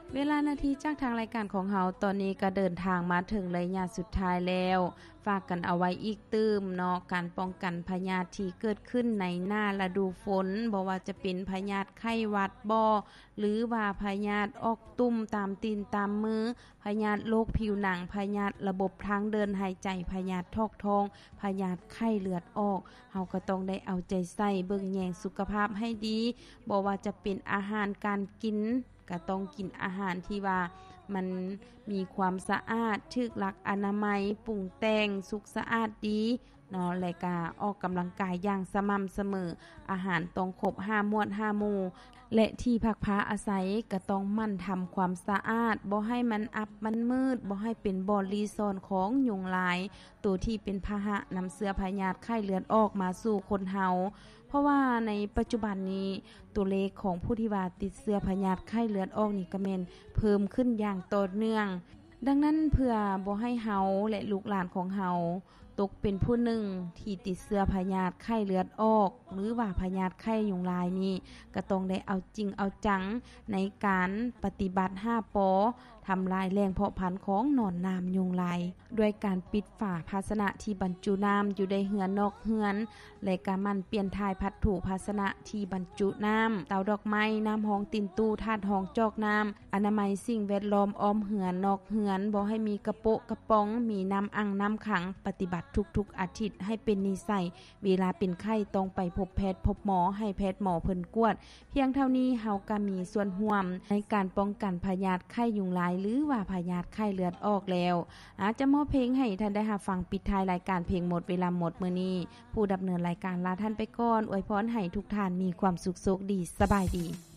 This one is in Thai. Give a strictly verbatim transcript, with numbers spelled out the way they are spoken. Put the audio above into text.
เวลานาทีจากทางรายการของเฮาตอนนี้ก็เดินทางมาถึงระยะสุดท้ายแล้วฝากกันเอาไว้อีกตื้มเนาะการป้องกันพยาธิที่เกิดขึ้นในหน้าฤดูฝนบ่ว่าจะเป็นพยาธิไข้หวัดบ่หรือว่าพยาธิออกตุ่มตามตีนตามมือพยาธิโรคผิวหนังพยาธิระบบทางเดินหายใจพยาธิทอกท้องพยาธิไข้เลือดออกเฮาก็ต้องได้เอาใจใส่เบิ่งแยงสุขภาพให้ดีบ่ว่าจะเป็นอาหารการกินก็ต้องกินอาหารที่ว่ามันมีความสะอาดถูกหลักอนามัยปรุงแต่งสุขสะอาดดีเนาะและก็ออกกำลังกายอย่างสม่ำเสมออาหารต้องครบห้าหมวดห้าหมู่และที่พักพาอาศัยก็ต้องมั่นทำความสะอาดบ่ให้มันอับมันมืดบ่ให้เป็นบ่อรีซอนของยุงลายตัวที่เป็นพาหะนำเชื้อพยาธิไข้เลือดออกมาสู่คนเฮาเพราะว่าในปัจจุบันนี้ตัวเลขของผู้ที่ว่าติดเชื้อพยาธิไข้เลือดออกนี่ก็แม่นเพิ่มขึ้นอย่างต่อเนื่องดังนั้นเพื่อบ่ให้เฮาและลูกหลานของเฮาตกเป็นผู้หนึ่งที่ติดเชื้อพยาธิไข้เลือดออกหรือว่าพยาธิไข้ยุงลายนี้ก็ต้องได้เอาจริงเอาจังในการปฏิบัติห้าปอทำลายแหล่งเพาะพันธุ์ของหนอนน้ำยุงลายด้วยการปิดฝาภาชนะที่บรรจุน้ำอยู่ในเฮือนนอกเฮือนและก็มันเปลี่ยนทายพัดถุภาชนะที่บรรจุน้ำเตาดอกไม้น้ำห้องตินตู้ธาตุห้องจอกน้ำอนามัยสิ่งแวดล้อมอ้อมเฮือนนอกเฮือนบ่ให้มีกระโปะกระป๋องมีน้ำอังน้ำขังปฏิบัติทุกๆอาทิตย์ให้เป็นนิสัยเวลาเป็นไข้ต้องไปพบแพทย์พบหมอให้แพทย์หมอเพิ่นกวดเพียงเท่านี้เฮาก็มีส่วนร่วมในการป้องกันพยาธิไข้ยุงลายหรือว่าพยาธิไข้เลือดออกแล้วอาจจะมอบเพลงให้ท่านได้รับฟังปิดท้ายรายการเพลงหมดเวลาหมดมื้อนี้ผู้ดำเนินรายการลาท่านไปก่อนอวยพรให้ทุกท่านมีความสุขโชคดีสบายดี